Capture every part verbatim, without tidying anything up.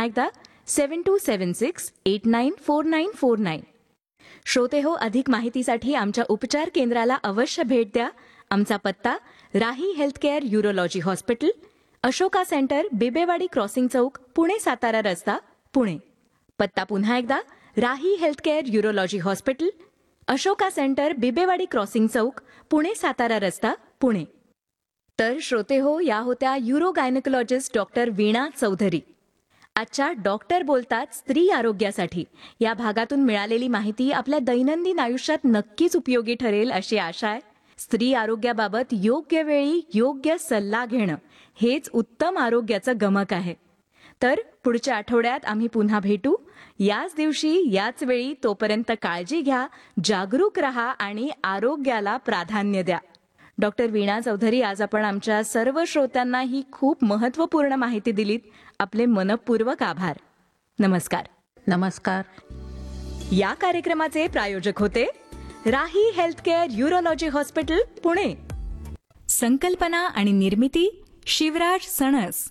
पुन्हा एकदा सेवन to seven six eight nine four nine four nine. श्रोते हो, अधिक माहितीसाठी आमच्या उपचार केंद्राला अवश्य भेट द्या. आमचा पत्ता राही healthcare urology hospital, Ashoka centre, Bibwewadi crossing चौक, पुणे सातारा रस्ता, पुणे. पत्ता पुन्हा एकदा राही healthcare urology hospital, Ashoka centre, Bibwewadi crossing चौक, पुणे सातारा रस्ता, पुणे. तर श्रोते हो, या होत्या यूरो गायनेकोलॉजिस्ट डॉक्टर वीणा चौधरी. आजच्या डॉक्टर बोलतात स्त्री आरोग्यासाठी या भागातून मिळालेली माहिती आपल्या दैनंदिन आयुष्यात नक्कीच उपयोगी ठरेल अशी आशा आहे. स्त्री आरोग्याबाबत योग्य वेळी योग्य सल्ला घेणं हेच उत्तम आरोग्याचं गमक आहे. तर पुढच्या आठवड्यात आम्ही पुन्हा भेटू, याच दिवशी याच वेळी. तोपर्यंत काळजी घ्या, जागरूक रहा आणि आरोग्याला प्राधान्य द्या. डॉक्टर वीणा चौधरी, आज आपण आमच्या सर्व श्रोत्यांना ही खूप महत्त्वपूर्ण माहिती दिलीत. आपले मनपूर्वक आभार. नमस्कार. नमस्कार. या कार्यक्रमाचे प्रायोजक होते राही हेल्थकेअर यूरोलॉजी हॉस्पिटल, पुणे. संकल्पना आणि निर्मिती शिवराज सणस.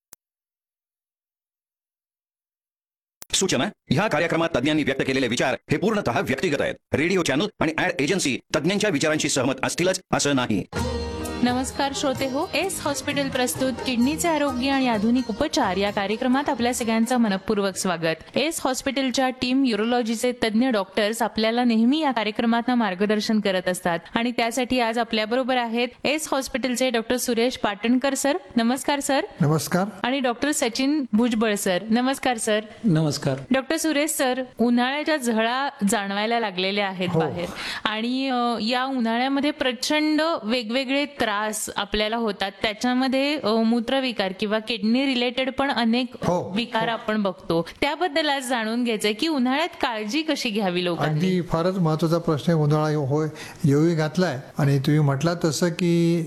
सूचना: ह्या कार्यक्रमात तज्ञांनी व्यक्त केलेले विचार हे पूर्णतः व्यक्तिगत आहेत. रेडिओ चॅनल आणि ऍड एजन्सी तज्ञांच्या विचारांशी सहमत असतीलच असं नाही. नमस्कार श्रोते हो, एस हॉस्पिटल प्रस्तुत किडनीचे आरोग्य आणि आधुनिक उपचार या कार्यक्रमात आपल्या सगळ्यांचं मनपूर्वक स्वागत. एस हॉस्पिटलच्या टीम यूरोलॉजीचे तज्ञ डॉक्टर्स आपल्याला नेहमी या कार्यक्रमात मार्गदर्शन करत असतात आणि त्यासाठी आज आपल्या बरोबर आहेत एस हॉस्पिटलचे डॉक्टर सुरेश पाटणकर सर. नमस्कार सर. नमस्कार. आणि डॉक्टर सचिन भुजबळ सर. नमस्कार सर. नमस्कार. डॉक्टर सुरेश सर, उन्हाळ्याच्या झळा जाणवायला लागलेल्या आहेत हो. बाहेर आणि या उन्हाळ्यामध्ये प्रचंड वेगवेगळे त्रास आपल्याला होतात. त्याच्यामध्ये मूत्रविकार किंवा किडनी रिलेटेड पण अनेक हो. विकार आपण बघतो. त्याबद्दल आज जाणून घ्यायचंय की उन्हाळ्यात काळजी कशी घ्यावी लोकांनी. अगदी फारच महत्वाचा प्रश्न आहे. उन्हाळा होय येऊ घातलाय आणि तुम्ही म्हटला तसं की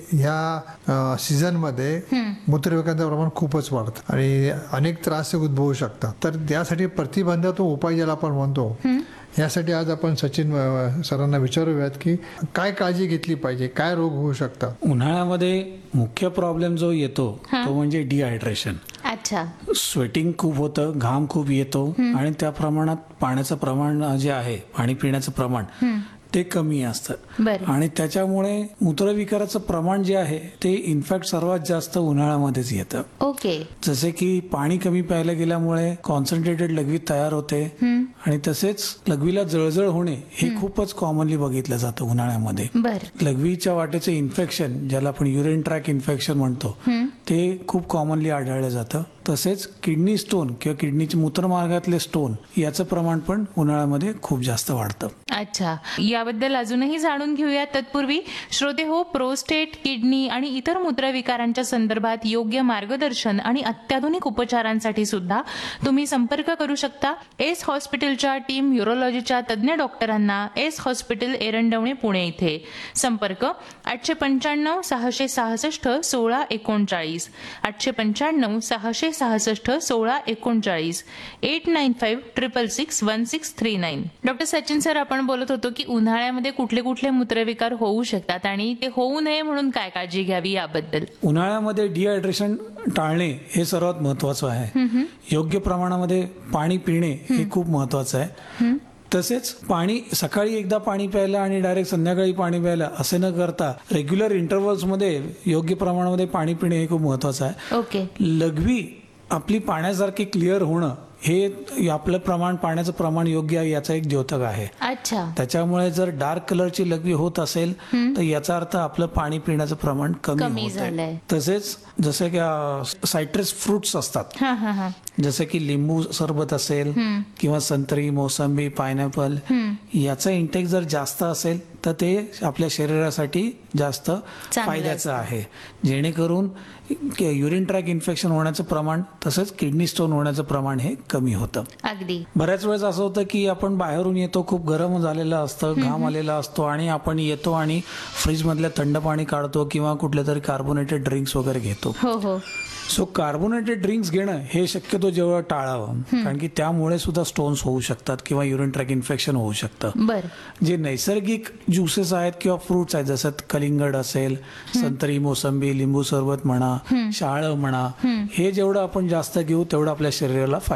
ह्या सीझन मध्ये मूत्रविकाराचं प्रमाण खूपच वाढतं आणि अनेक त्रास उद्भवू शकतात. तर त्यासाठी प्रतिबंधात्मक उपाय ज्याला आपण म्हणतो, यासाठी आज आपण सचिन सरांना विचारूयात की काय काळजी घेतली पाहिजे, काय रोग होऊ शकतात. उन्हाळ्यामध्ये मुख्य प्रॉब्लेम जो येतो तो म्हणजे डिहायड्रेशन. अच्छा. स्वेटिंग खूप होतं, घाम खूप येतो आणि त्या प्रमाणात पाण्याचं प्रमाण जे आहे, पाणी पिण्याचं प्रमाण ते कमी असतं आणि त्याच्यामुळे मूत्रविकाराचं प्रमाण जे आहे ते इनफॅक्ट सर्वात जास्त उन्हाळ्यामध्येच येतं. ओके. जसे की पाणी कमी प्यायला गेल्यामुळे कॉन्सन्ट्रेटेड लघवी तयार होते आणि तसेच लघवीला जळजळ होणे हे खूपच कॉमनली बघितलं जातं उन्हाळ्यामध्ये. लघवीच्या वाटेचं इन्फेक्शन, ज्याला आपण युरिन ट्रॅक इन्फेक्शन म्हणतो, ते खूप कॉमनली आढळलं जातं. तसेच किडनी स्टोन किंवा किडनीच्या मूत्रमार्गातले स्टोन याचं प्रमाण पण उन्हाळ्यामध्ये खूप जास्त वाढतं. अच्छा, याबद्दल अजूनही जाणून घेऊया. तत्पूर्वी श्रोते हो, प्रोस्टेट, किडनी आणि इतर मूत्रविकारांच्या संदर्भात योग्य मार्गदर्शन आणि अत्याधुनिक उपचारांसाठी सुद्धा तुम्ही संपर्क करू शकता एस हॉस्पिटलच्या टीम यूरोलॉजीच्या तज्ञ डॉक्टरांना. एस हॉस्पिटल, एरंडवणे, पुणे इथे. संपर्क आठशे पंच्याण्णव सहाशे सहासष्ट सोळा एकोणचाळीस आठशे पंच्याण्णव सहाशे सहासष्ट सोळा एकोणचाळीस eight nine five triple six one six three nine. Doctor Sachin sir, आपण बोलत होतो की उन्हाळ्यामध्ये कुठले कुठले मूत्रविकार होऊ शकतात आणि ते होऊ नये म्हणून काय काळजी घ्यावी याबद्दल. उन्हाळ्यामध्ये डिहायड्रेशन टाळणे हे सर्वात महत्वाचं आहे. योग्य प्रमाणामध्ये पाणी पिणे हे खूप महत्वाचं आहे. तसेच पाणी सकाळी एकदा पाणी प्यायला आणि डायरेक्ट संध्याकाळी पाणी प्यायला असे न करता रेग्युलर इंटरव्हल्स मध्ये योग्य प्रमाणामध्ये पाणी पिणे हे खूप महत्वाचं आहे. ओके. लघवी आपली पाण्यासारखी क्लिअर होणं हे आपलं प्रमाण, पाण्याचं प्रमाण योग्य आहे याचा एक द्योतक आहे. अच्छा. त्याच्यामुळे जर डार्क कलरची लघवी होत असेल तर याचा अर्थ आपलं पाणी पिण्याचं प्रमाण कमी होत आहे. तसेच जसे की सायट्रस फ्रुट्स असतात, जसे की लिंबू सरबत असेल किंवा संत्री, मोसंबी, पायनॅपल, याचा इंटेक जर जास्त असेल तर ते आपल्या शरीरासाठी जास्त फायद्याचं आहे, जेणेकरून युरिन ट्रॅक इन्फेक्शन होण्याचं प्रमाण तसंच किडनी स्टोन होण्याचं प्रमाण हे कमी होतं. अगदी. बऱ्याच वेळेस असं होतं की आपण बाहेरून येतो, खूप गरम झालेलं असतं, घाम आलेला असतो आणि आपण येतो आणि फ्रीज मधल्या थंड पाणी काढतो किंवा कुठले तरी कार्बोनेटेड ड्रिंक्स वगैरे घेतो. हो हो. सो कार्बोनेटेड ड्रिंक्स घेणं हे शक्यतो जेव्हा टाळावं, कारण की त्यामुळे सुद्धा स्टोन्स होऊ शकतात किंवा युरिन ट्रॅक इन्फेक्शन होऊ शकतं. जे नैसर्गिक ज्युसेस आहेत किंवा फ्रुट्स आहेत, जसं कलिंगड असेल, संत्री, मोसंबी, लिंबू सरबत म्हणा, शाळ म्हणा, हे जेवढं आपण जास्त घेऊ तेवढं आपल्या शरीराला फायदा